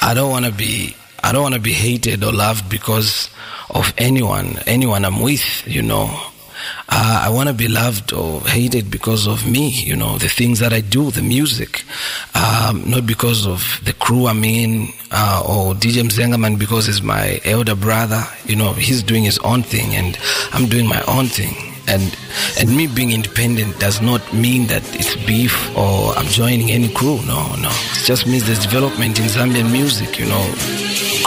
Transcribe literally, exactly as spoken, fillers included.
I don't want to be I don't want to be hated or loved because of anyone, anyone I'm with, you know. Uh, I want to be loved or hated because of me, you know, the things that I do, the music, um, not because of the crew I'm in, uh, or D J Mzengaman because he's my elder brother, you know, he's doing his own thing and I'm doing my own thing. And and me being independent does not mean that it's beef or I'm joining any crew. No, no. It just means there's development in Zambian music, you know.